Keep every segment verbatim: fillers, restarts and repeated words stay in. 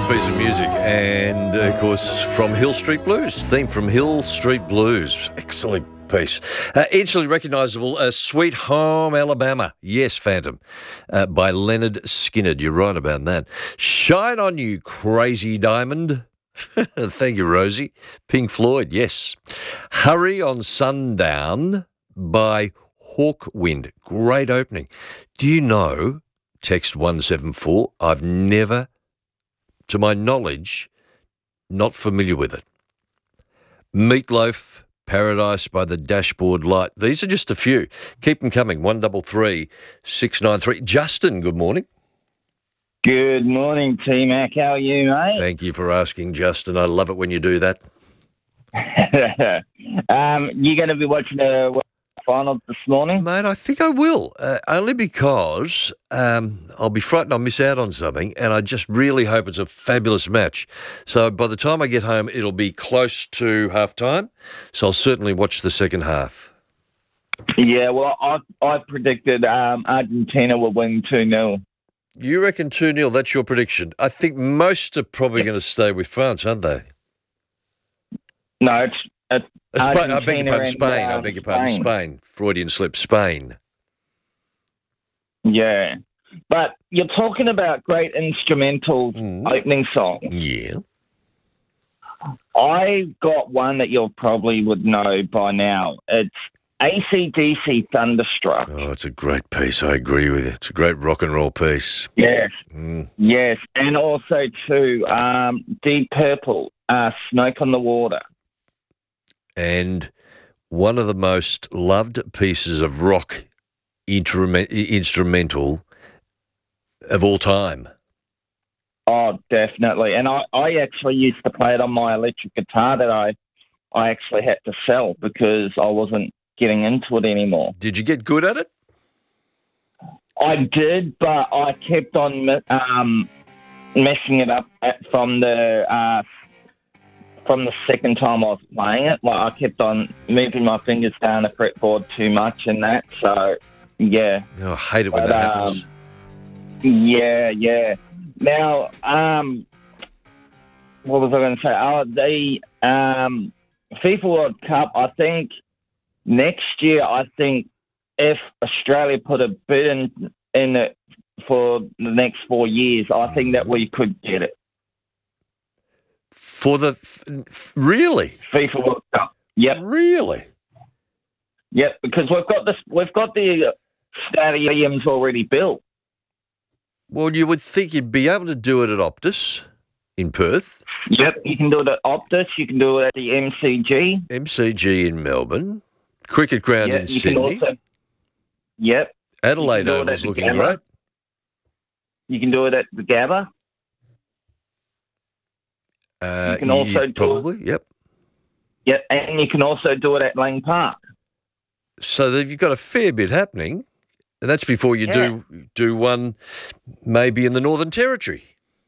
great piece of music, and of course from Hill Street Blues, theme from Hill Street Blues. Excellent piece. Uh, instantly recognisable, uh, Sweet Home Alabama. Yes, Phantom, uh, by Leonard Skinner. You're right about that. Shine On You, Crazy Diamond. Thank you, Rosie. Pink Floyd, yes. Hurry on Sundown by Hawkwind. Great opening. Do you know, text one seven four, I've never, to my knowledge, not familiar with it. Meatloaf, Paradise by the Dashboard Light. These are just a few. Keep them coming. One double three six nine three. Justin, good morning. Good morning, T-Mac. How are you, mate? Thank you for asking, Justin. I love it when you do that. um, you going to be watching the finals this morning? Mate, I think I will, uh, only because um, I'll be frightened I'll miss out on something, and I just really hope it's a fabulous match. So by the time I get home, it'll be close to half-time, so I'll certainly watch the second half. Yeah, well, I, I predicted um, Argentina will win two nil. You reckon two nil, that's your prediction. I think most are probably Yep. going to stay with France, aren't they? No, it's, it's Uh, Spain, I beg your Argentina pardon, and, Spain. I um, beg your pardon, Spain. Spain. Freudian slip, Spain. Yeah. But you're talking about great instrumental Mm. opening songs. Yeah. I got one that you probably would know by now. It's A C D C Thunderstruck. Oh, it's a great piece. I agree with you. It's a great rock and roll piece. Yes. Mm. Yes, and also too, um, Deep Purple, uh, Smoke on the Water. And one of the most loved pieces of rock instrument, instrumental of all time. Oh, definitely. And I, I actually used to play it on my electric guitar that I, I actually had to sell because I wasn't getting into it anymore. Did you get good at it? I did, but I kept on um, messing it up at, from the uh, from the second time I was playing it. Like I kept on moving my fingers down the fretboard too much and that. So, yeah. Oh, I hate it when But, that happens. um, Yeah, yeah. Now, um, what was I going to say? Oh, the um, FIFA World Cup, I think next year, I think if Australia put a bid in, in it for the next four years, I think that we could get it. For the... F- really? FIFA World Cup. Yep, Really? yep. Because we've got this, we've got the stadiums already built. Well, you would think you'd be able to do it at Optus in Perth, Yep, you can do it at Optus. You can do it at the M C G. M C G in Melbourne, Cricket Ground Yep, in you Sydney, can also. Yep. Adelaide you can do it Oval's at the looking Gabba. great. You can do it at the Gabba. Uh, You can also yeah, do it- probably, yep. Yeah, and you can also do it at Lang Park. So that you've got a fair bit happening, and that's before you Yeah. do do one maybe in the Northern Territory.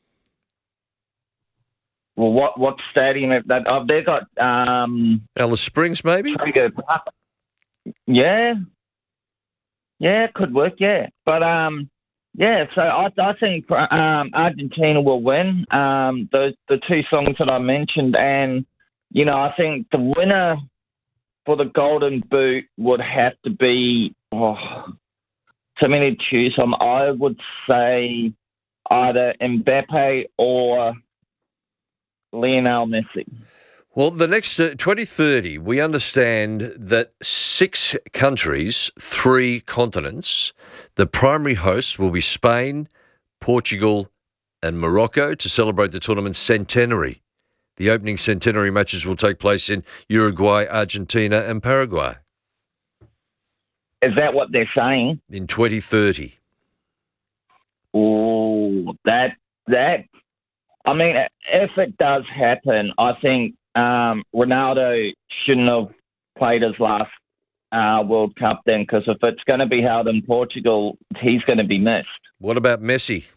Well, what what stadium have that? Oh, they've got um, Alice Springs, maybe? Trigger Park. Yeah, yeah, it could work. Yeah, but um, yeah. So I I think um, Argentina will win. Um, those the two songs that I mentioned, and you know, I think the winner for the Golden Boot would have to be. Oh, so many to choose from. I would say either Mbappe or Lionel Messi. Well, the next uh, twenty thirty, we understand that six countries, three continents, the primary hosts will be Spain, Portugal, and Morocco to celebrate the tournament's centenary. The opening centenary matches will take place in Uruguay, Argentina, and Paraguay Is that what they're saying? in twenty thirty. Oh, that that. I mean, if it does happen, I think um, Ronaldo shouldn't have played his last uh, World Cup then, because if it's going to be held in Portugal, he's going to be missed. What about Messi?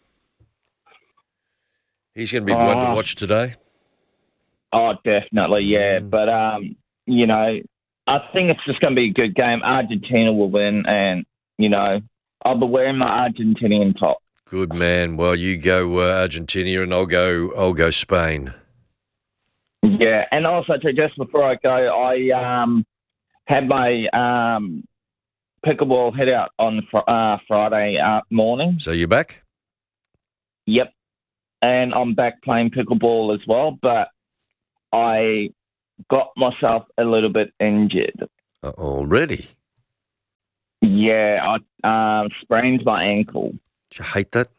He's going to be one to Oh. watch today. Oh, definitely, yeah. Mm. But um, you know, I think it's just going to be a good game. Argentina will win, and you know, I'll be wearing my Argentinian top. Good man. Well, you go uh, Argentina, and I'll go. I'll go Spain. Yeah, and also too, just before I go, I um, had my um, pickleball head out on fr- uh, Friday uh, morning. So you're back? Yep, and I'm back playing pickleball as well, but I got myself a little bit injured. Uh, already? Yeah, I um, sprained my ankle. Did you hate that?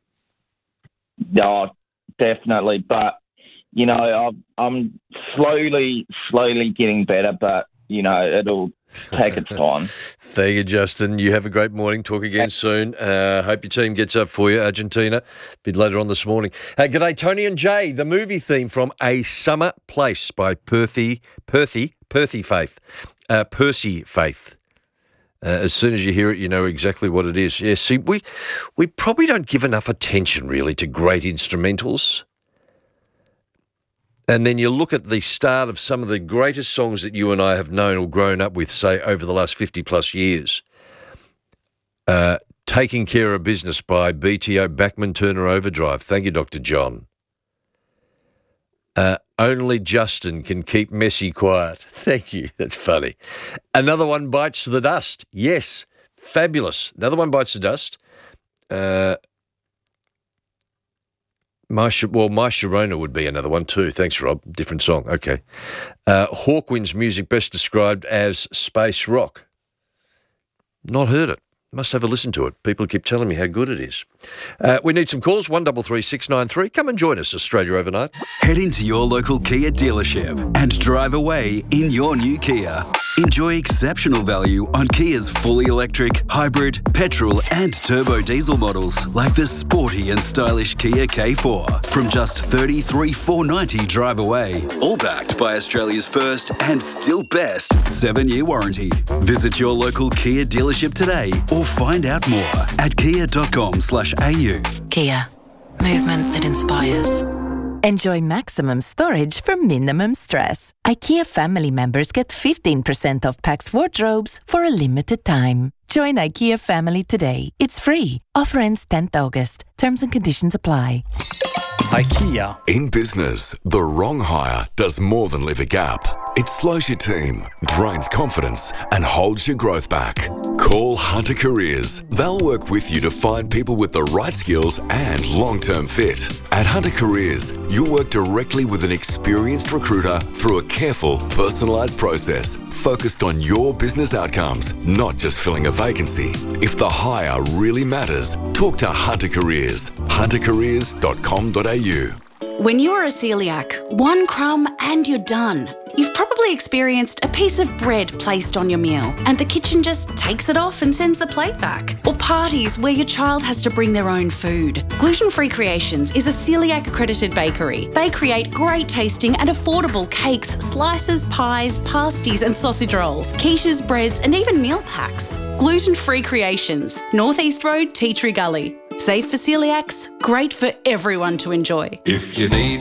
Oh, definitely, but you know, I'm, I'm slowly, slowly getting better, but, you know, it'll take its time. Thank you, Justin. You have a great morning. Talk again soon. Uh, hope your team gets up for you, Argentina. A bit later on this morning. Hey, g'day, Tony and Jay. The movie theme from A Summer Place by Perthy, Perthy, Perthy Faith. Uh, Percy Faith. Uh, as soon as you hear it, you know exactly what it is. Yeah, see, we, we probably don't give enough attention, really, to great instrumentals. And then you look at the start of some of the greatest songs that you and I have known or grown up with, say, over the last fifty plus years. Uh, Taking Care of Business by B T O, Bachman Turner Overdrive. Thank you, Doctor John. Uh, Only Justin Can Keep Messi Quiet. Thank you. That's funny. Another One Bites the Dust. Yes, fabulous. Another One Bites the Dust. Uh, My, well, My Sharona would be another one too. Thanks, Rob. Different song. Okay. Uh, Hawkwind's music best described as space rock. Not heard it. Must have a listen to it. People keep telling me how good it is. Uh, we need some calls. one three three six nine three. Come and join us, Australia Overnight. Head into your local Kia dealership and drive away in your new Kia. Enjoy exceptional value on Kia's fully electric, hybrid, petrol and turbo diesel models like the sporty and stylish Kia K four from just thirty-three thousand four hundred ninety dollars drive away. All backed by Australia's first and still best seven-year warranty. Visit your local Kia dealership today or find out more at kia dot com slash a u. Kia. Movement that inspires. Enjoy maximum storage for minimum stress. IKEA family members get fifteen percent off Pax wardrobes for a limited time. Join IKEA family today. It's free. Offer ends tenth August. Terms and conditions apply. IKEA. In business, the wrong hire does more than leave a gap. It slows your team, drains confidence, and holds your growth back. Call Hunter Careers. They'll work with you to find people with the right skills and long-term fit. At Hunter Careers, you'll work directly with an experienced recruiter through a careful, personalised process focused on your business outcomes, not just filling a vacancy. If the hire really matters, talk to Hunter Careers. hunter careers dot com dot a u. When you are a celiac, one crumb and you're done. You've probably experienced a piece of bread placed on your meal and the kitchen just takes it off and sends the plate back. Or parties where your child has to bring their own food. Gluten Free Creations is a celiac accredited bakery. They create great tasting and affordable cakes, slices, pies, pasties and sausage rolls, quiches, breads and even meal packs. Gluten Free Creations, North East Road, Tea Tree Gully. Safe for celiacs, great for everyone to enjoy. If you need